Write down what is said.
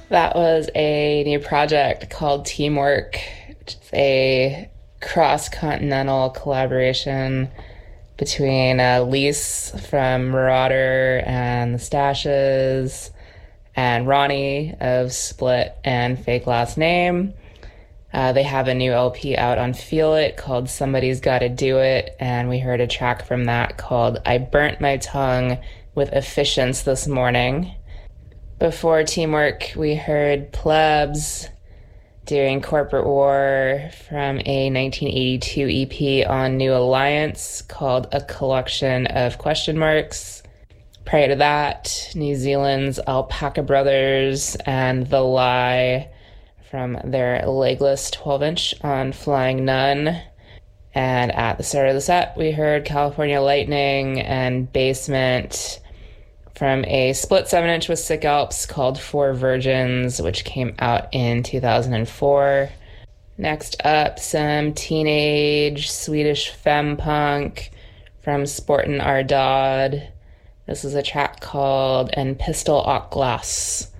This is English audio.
That was a new project called Teamwork, which is a cross-continental collaboration between Lise from Marauder and the Stashes, and Ronnie of Split and Fake Last Name. They have a new LP out on Feel It called Somebody's Gotta Do It, and we heard a track from that called I Burnt My Tongue with Efficience this morning. Before Teamwork, we heard Plebs doing Corporate War from a 1982 EP on New Alliance called A Collection of Question Marks. Prior to that, New Zealand's Alpaca Brothers and The Lie from their Legless 12-inch on Flying Nun. And at the start of the set, we heard California Lightning and Basement from a split 7-inch with Sick Alps called Four Virgins, which came out in 2004. Next up, some teenage Swedish femme punk from Sporten Ardad. This is a track called En Pistol och Glas.